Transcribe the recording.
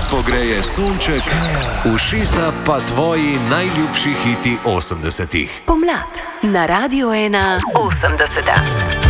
pogreje sonček, ušesa pa tvoji najljubši hiti 80-ih. Pomlad na Radiu 1 80.